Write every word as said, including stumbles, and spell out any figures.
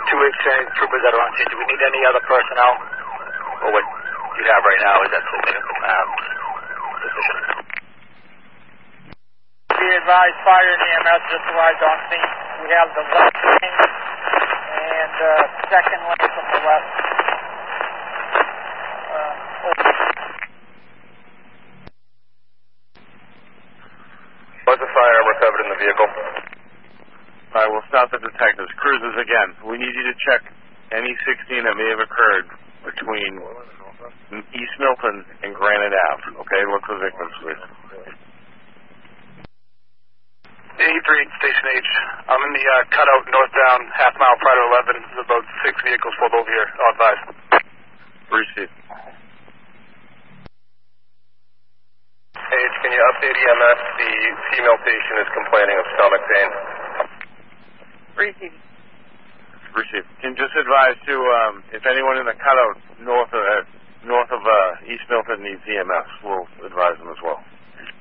two exchange troopers that are on scene. Do we need any other personnel? Or what you have right now, is that um, sufficient? Be advised, fire and E M S just arrived on scene. We have the left lane and uh, second lane from the left. Uh, over. Was a firearm recovered in the vehicle? All right, we'll stop the detectives. Cruisers, again, we need you to check any sixteen that may have occurred between East Milton and Granite Ave. Okay, look for victims, please. eighty-three, Station H. I'm in the uh, cutout northbound, half mile prior to eleven. There's about six vehicles pulled over here. All advised. Receive. H, can you update E M S? The female patient is complaining of stomach pain. Receive. Receive. Can just advise to, um, if anyone in the cutout north of, uh, north of uh, East Milton needs E M S, we'll advise them as well.